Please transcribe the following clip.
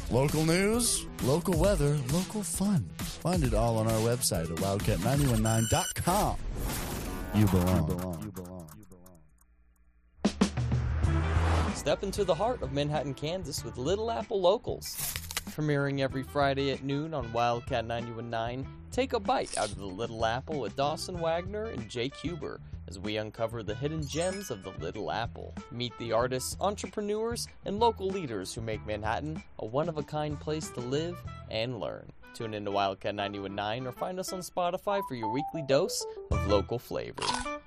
Local news, local weather, local fun. Find it all on our website at wildcat919.com. You belong. Step into the heart of Manhattan, Kansas with Little Apple Locals. Premiering every Friday at noon on Wildcat 91.9, take a bite out of the Little Apple with Dawson Wagner and Jake Huber as we uncover the hidden gems of the Little Apple. Meet the artists, entrepreneurs, and local leaders who make Manhattan a one-of-a-kind place to live and learn. Tune in to Wildcat 91.9 or find us on Spotify for your weekly dose of local flavor.